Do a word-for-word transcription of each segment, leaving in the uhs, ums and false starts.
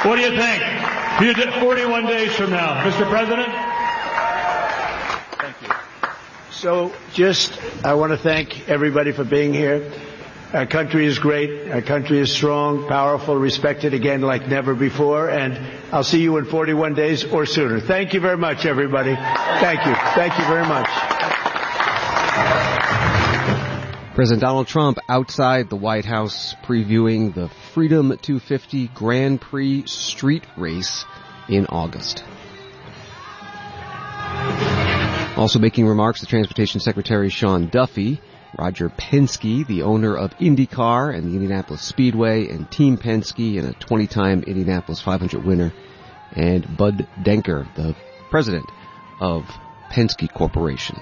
What do you think? You did forty-one days from now, Mister President? Thank you. So just, I want to thank everybody for being here. Our country is great. Our country is strong, powerful, respected again like never before. And I'll see you in forty-one days or sooner. Thank you very much, everybody. Thank you. Thank you very much. President Donald Trump outside the White House previewing the Freedom two fifty Grand Prix street race in August. Also making remarks, the Transportation Secretary Sean Duffy, Roger Penske, the owner of IndyCar and the Indianapolis Speedway, and Team Penske, and a twenty-time Indianapolis five hundred winner, and Bud Denker, the president of Penske Corporation.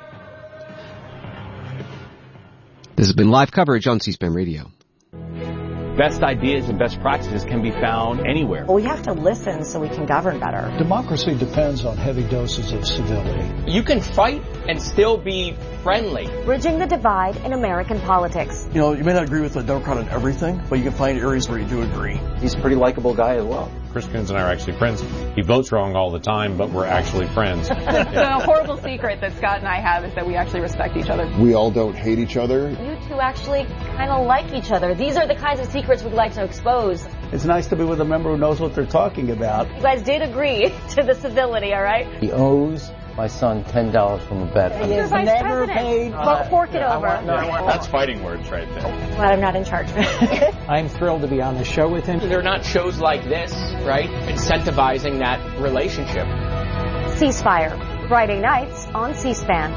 This has been live coverage on C-SPAN Radio. Best ideas and best practices can be found anywhere. Well, we have to listen so we can govern better. Democracy depends on heavy doses of civility. You can fight and still be friendly. Bridging the divide in American politics. You know, you may not agree with the Democrat on everything, but you can find areas where you do agree. He's a pretty likable guy as well. Chris Coons and I are actually friends. He votes wrong all the time, but we're actually friends. The horrible secret that Scott and I have is that we actually respect each other. We all don't hate each other. You two actually kind of like each other. These are the kinds of secrets we'd like to expose. It's nice to be with a member who knows what they're talking about. You guys did agree to the civility, all right? He owes my son ten dollars from a bet. He is never paid. Well, fork it over. Want, no, that's fighting words right there. Well, I'm not in charge. I'm thrilled to be on the show with him. There are not shows like this, right, incentivizing that relationship. Ceasefire, Friday nights on C-SPAN.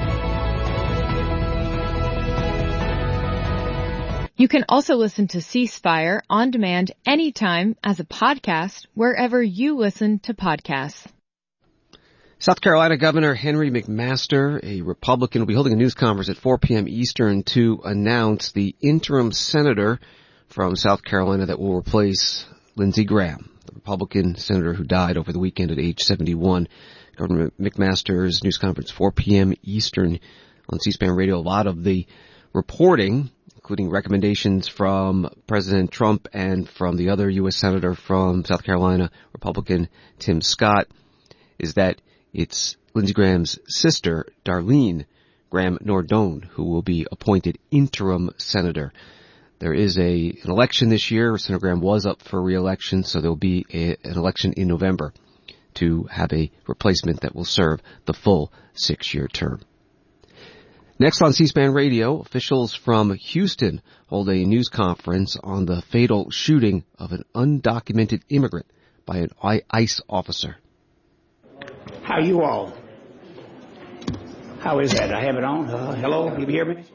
You can also listen to Ceasefire on demand anytime as a podcast wherever you listen to podcasts. South Carolina Governor Henry McMaster, a Republican, will be holding a news conference at four p.m. Eastern to announce the interim senator from South Carolina that will replace Lindsey Graham, the Republican senator who died over the weekend at age seventy-one. Governor McMaster's news conference, four p.m. Eastern on C-SPAN Radio. A lot of the reporting, including recommendations from President Trump and from the other U S Senator from South Carolina, Republican Tim Scott, is that it's Lindsey Graham's sister, Darlene Graham Nordone, who will be appointed interim senator. There is a an election this year. Senator Graham was up for re-election, so there will be a, an election in November to have a replacement that will serve the full six-year term. Next on C-SPAN Radio, officials from Houston hold a news conference on the fatal shooting of an undocumented immigrant by an ICE officer. How are you all? How is that? I have it on. Uh, hello, can you hear me?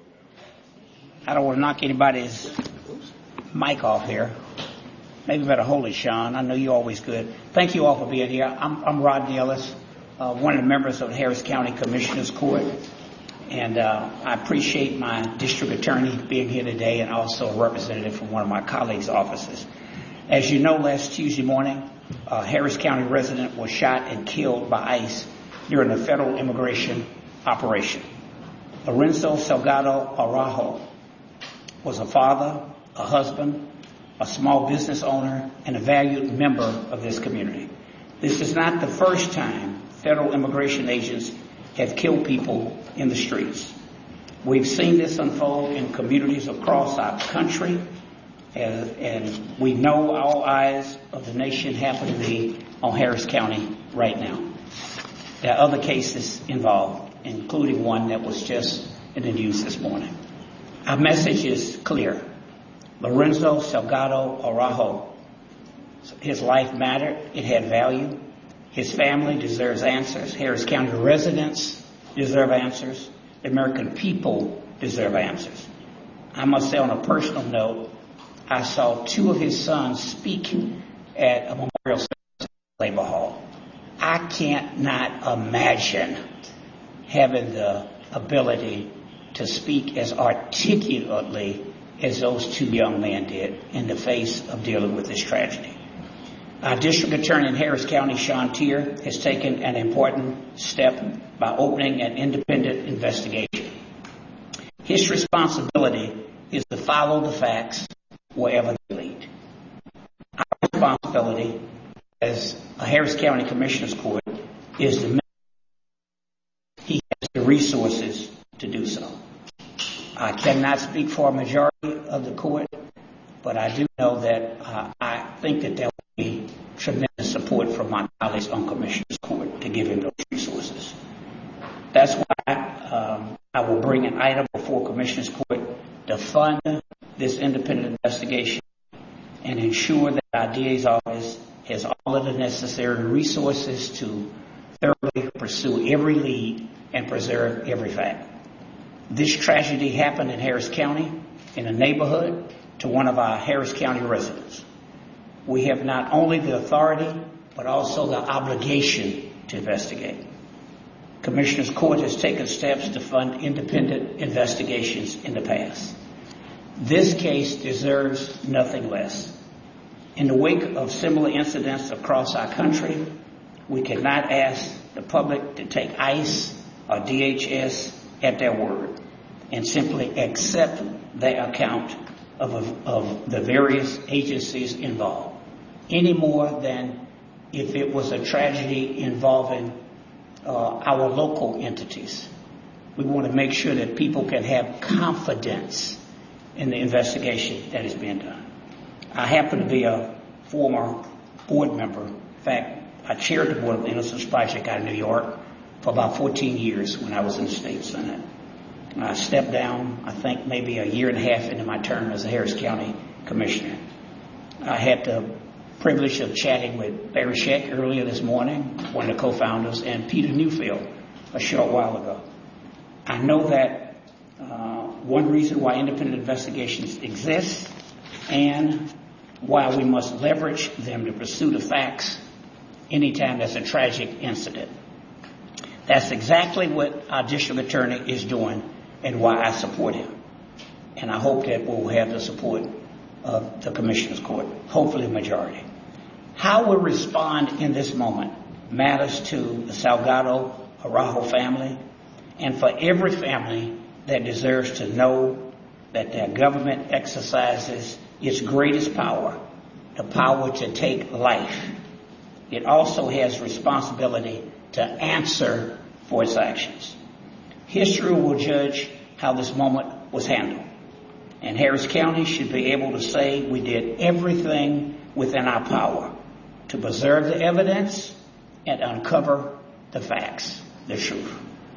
I don't want to knock anybody's mic off here. Maybe better hold it, Sean. I know you're always good. Thank you all for being here. I'm, I'm Rodney Ellis, uh, one of the members of the Harris County Commissioners Court. And uh, I appreciate my district attorney being here today and also a representative from one of my colleagues' offices. As you know, last Tuesday morning, a Harris County resident was shot and killed by ICE during a federal immigration operation. Lorenzo Salgado Araujo was a father, a husband, a small business owner, and a valued member of this community. This is not the first time federal immigration agents have killed people in the streets. We've seen this unfold in communities across our country, and, and we know all eyes of the nation happen to be on Harris County right now. There are other cases involved, including one that was just in the news this morning. Our message is clear. Lorenzo Salgado Araujo, his life mattered. It had value. His family deserves answers. Harris County residents deserve answers. The American people deserve answers. I must say, on a personal note, I saw two of his sons speak at a memorial service at Labor Hall. I can't not imagine having the ability to speak as articulately as those two young men did in the face of dealing with this tragedy. Our district attorney in Harris County, Sean Tier, has taken an important step by opening an independent investigation. His responsibility is to follow the facts wherever they lead. Our responsibility responsibility as a Harris County Commissioner's Court is to make he has the resources to do so. I cannot speak for a majority of the court, but I do know that uh, I think that there will be tremendous support from my colleagues on Commissioner's Court to give him those resources. That's why um, I will bring an item before Commissioner's Court to fund this independent investigation and ensure that our D A's office has all of the necessary resources to thoroughly pursue every lead and preserve every fact. This tragedy happened in Harris County, in a neighborhood, to one of our Harris County residents. We have not only the authority, but also the obligation to investigate. Commissioner's Court has taken steps to fund independent investigations in the past. This case deserves nothing less. In the wake of similar incidents across our country, we cannot ask the public to take ICE or D H S at their word and simply accept their account of, of, of the various agencies involved, any more than if it was a tragedy involving uh, our local entities. We want to make sure that people can have confidence in the investigation that is being done. I happen to be a former board member. In fact, I chaired the Board of the Innocence Project out of New York for about fourteen years when I was in the State Senate. I stepped down, I think, maybe a year and a half into my term as a Harris County Commissioner. I had the privilege of chatting with Barry Scheck earlier this morning, one of the co-founders, and Peter Newfield a short while ago. I know that uh, one reason why independent investigations exist and why we must leverage them to pursue the facts anytime there's a tragic incident. That's exactly what our district attorney is doing and why I support him. And I hope that we'll have the support of the Commissioner's Court, hopefully a majority. How we respond in this moment matters to the Salgado Araujo family and for every family that deserves to know that their government exercises its greatest power, the power to take life. It also has responsibility to answer for its actions. History will judge how this moment was handled. And Harris County should be able to say we did everything within our power to preserve the evidence and uncover the facts, the truth.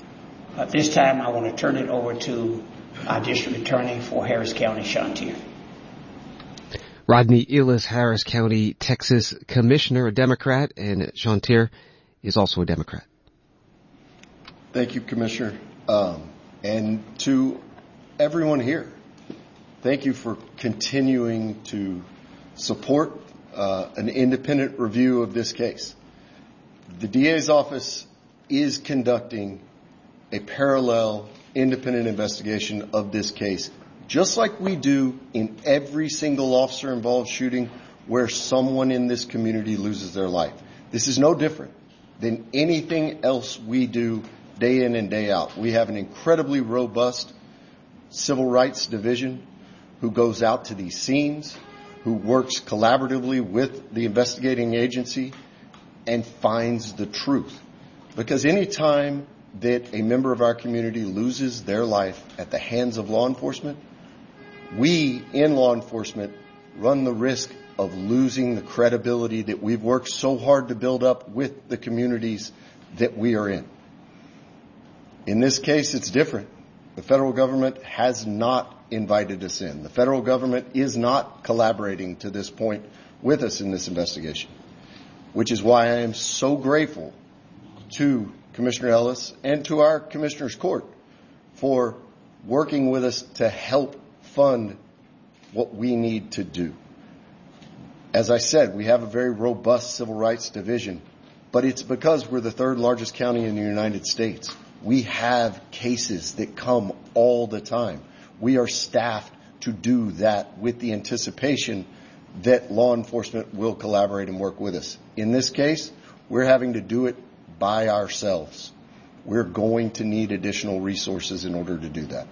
At this time, I want to turn it over to our district attorney for Harris County, Sean Teare. Rodney Illes, Harris County, Texas Commissioner, a Democrat, and Sean Teare is also a Democrat. Thank you, Commissioner. Um, and to everyone here, thank you for continuing to support uh, an independent review of this case. The D A's office is conducting a parallel independent investigation of this case, just like we do in every single officer-involved shooting where someone in this community loses their life. This is no different than anything else we do day in and day out. We have an incredibly robust civil rights division who goes out to these scenes, who works collaboratively with the investigating agency and finds the truth. Because any time that a member of our community loses their life at the hands of law enforcement, we in law enforcement run the risk of losing the credibility that we've worked so hard to build up with the communities that we are in. In this case, it's different. The federal government has not invited us in. The federal government is not collaborating to this point with us in this investigation, which is why I am so grateful to Commissioner Ellis and to our Commissioner's Court for working with us to help fund what we need to do. As I said, we have a very robust civil rights division, but it's because we're the third largest county in the United States. We have cases that come all the time. We are staffed to do that with the anticipation that law enforcement will collaborate and work with us. In this case, we're having to do it by ourselves. We're going to need additional resources in order to do that.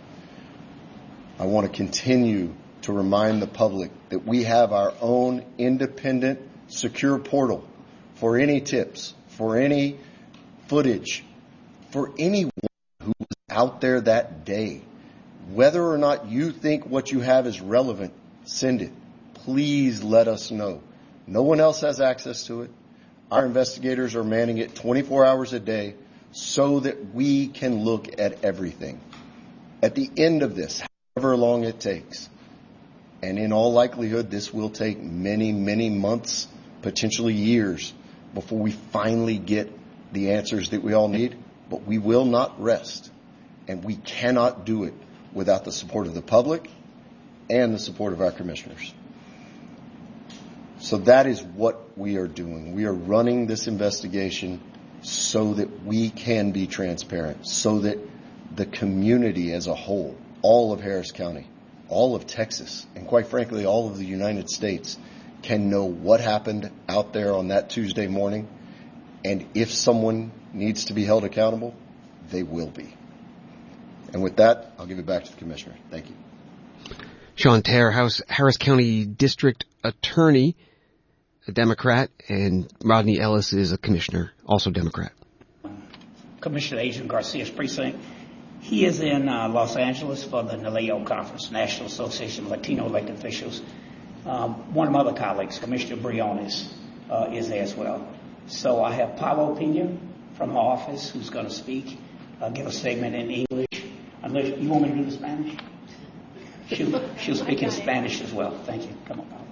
I want to continue to remind the public that we have our own independent secure portal for any tips, for any footage, for anyone who was out there that day. Whether or not you think what you have is relevant, send it. Please let us know. No one else has access to it. Our investigators are manning it twenty-four hours a day so that we can look at everything. At the end of this, however long it takes, and in all likelihood, this will take many, many months, potentially years, before we finally get the answers that we all need, but we will not rest. And we cannot do it without the support of the public and the support of our commissioners. So that is what we are doing. We are running this investigation so that we can be transparent, so that the community as a whole, all of Harris County, all of Texas, and quite frankly, all of the United States can know what happened out there on that Tuesday morning. And if someone needs to be held accountable, they will be. And with that, I'll give it back to the Commissioner. Thank you. Sean Terr, House, Harris County District Attorney, a Democrat, and Rodney Ellis is a commissioner, also Democrat. Commissioner Adrian Garcia's precinct. He is in uh, Los Angeles for the N A L E O Conference, National Association of Latino Elected Officials. Um, one of my other colleagues, Commissioner Briones, uh, is there as well. So I have Pablo Pena from her office who's going to speak, uh, give a statement in English. Unless you want me to do the Spanish? She'll, she'll speak in Spanish as well. Thank you. Come on, Pablo.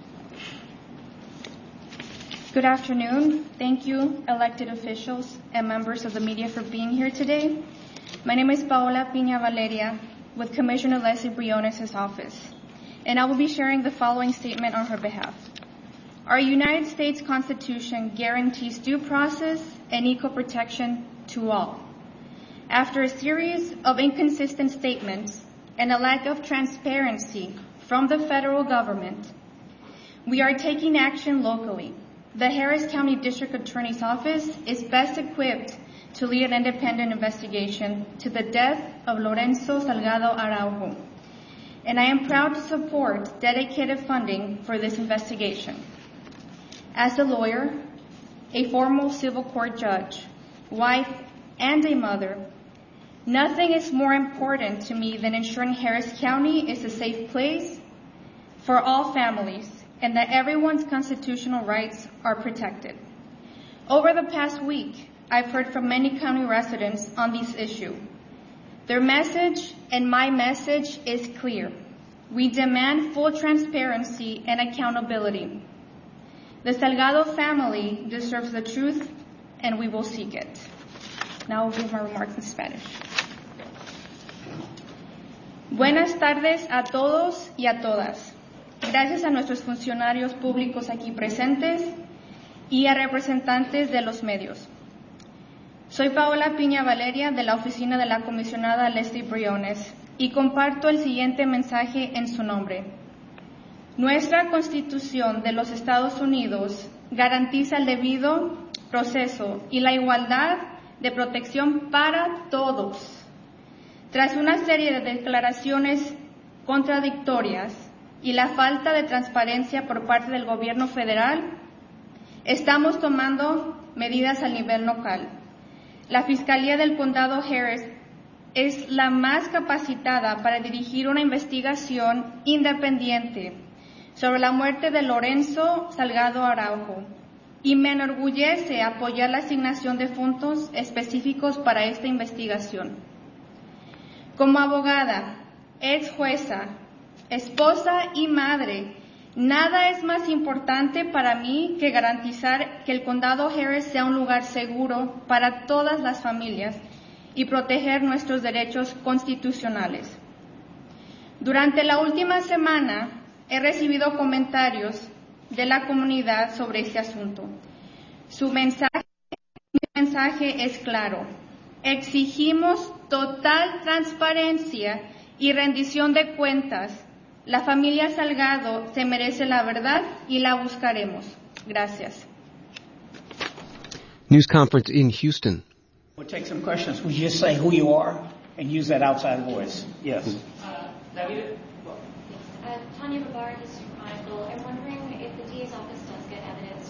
Good afternoon. Thank you, elected officials and members of the media, for being here today. My name is Paola Pina Valeria with Commissioner Leslie Briones' office, and I will be sharing the following statement on her behalf. Our United States Constitution guarantees due process and equal protection to all. After a series of inconsistent statements and a lack of transparency from the federal government, we are taking action locally. The Harris County District Attorney's Office is best equipped to lead an independent investigation to the death of Lorenzo Salgado Araujo, and I am proud to support dedicated funding for this investigation. As a lawyer, a former civil court judge, wife, and a mother, nothing is more important to me than ensuring Harris County is a safe place for all families and that everyone's constitutional rights are protected. Over the past week, I've heard from many county residents on this issue. Their message and my message is clear. We demand full transparency and accountability. The Salgado family deserves the truth, and we will seek it. Now I'll give my remarks in Spanish. Buenas tardes a todos y a todas. Gracias a nuestros funcionarios públicos aquí presentes y a representantes de los medios. Soy Paola Piña Valeria de la oficina de la comisionada Leslie Briones y comparto el siguiente mensaje en su nombre. Nuestra Constitución de los Estados Unidos garantiza el debido proceso y la igualdad de protección para todos. Tras una serie de declaraciones contradictorias y la falta de transparencia por parte del gobierno federal, estamos tomando medidas a nivel local. La Fiscalía del Condado Harris es la más capacitada para dirigir una investigación independiente sobre la muerte de Lorenzo Salgado Araujo y me enorgullece apoyar la asignación de fondos específicos para esta investigación. Como abogada, ex jueza, esposa y madre, nada es más importante para mí que garantizar que el Condado Harris sea un lugar seguro para todas las familias y proteger nuestros derechos constitucionales. Durante la última semana he recibido comentarios de la comunidad sobre este asunto. Su mensaje, mi mensaje es claro. Exigimos total transparencia y rendición de cuentas. La familia Salgado se merece la verdad y la buscaremos. Gracias. News conference in Houston. We'll take some questions. Would you just say who you are and use that outside voice? Yes. Uh, David? Uh, Tanya Babar, District Chronicle. I'm wondering if the D A's office does get evidence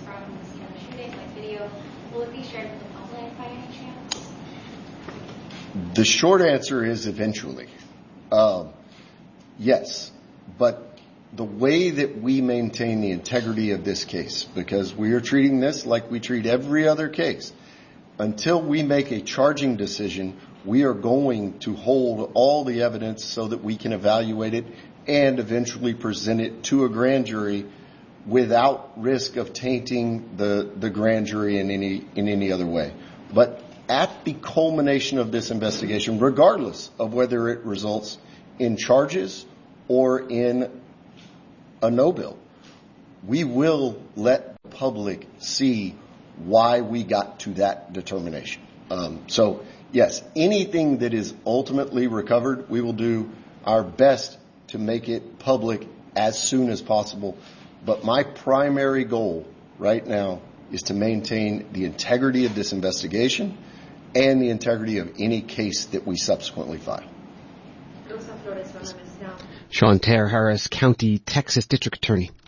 Will it be shared with the public by any chance? The short answer is eventually. Um, yes, but the way that we maintain the integrity of this case, because we are treating this like we treat every other case, until we make a charging decision, we are going to hold all the evidence so that we can evaluate it and eventually present it to a grand jury without risk of tainting the, the grand jury in any in any other way. But at the culmination of this investigation, regardless of whether it results in charges or in a no bill, we will let the public see why we got to that determination. Um, so, yes, anything that is ultimately recovered, we will do our best to make it public as soon as possible. But my primary goal right now is to maintain the integrity of this investigation and the integrity of any case that we subsequently file. Sean Ter Harris, County, Texas District Attorney.